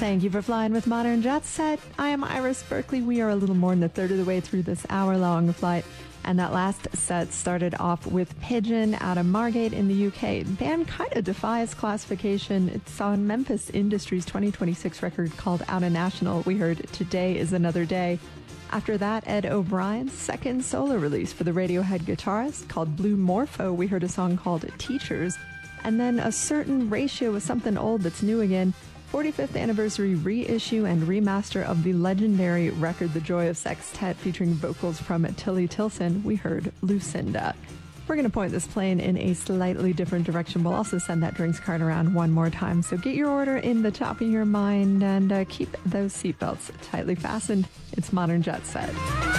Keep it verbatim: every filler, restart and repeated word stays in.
Thank you for flying with Modern Jet Set. I am Iris Berkeley. We are a little more than a third of the way through this hour-long flight. And that last set started off with Pigeon out of Margate in the U K. The band kind of defies classification. It's on Memphis Industries' twenty twenty-six record called Outta National. We heard Today is Another Day. After that, Ed O'Brien's second solo release for the Radiohead guitarist called Blue Morpho. We heard a song called Teachers. And then a certain ratio with something old that's new again. forty-fifth anniversary reissue and remaster of the legendary record The Joy of Sextet featuring vocals from Tilly Tilson. We heard Lucinda. We're going to point this plane in a slightly different direction. We'll also send that drinks cart around one more time. So get your order in the top of your mind and uh, keep those seatbelts tightly fastened. It's Modern Jet Set.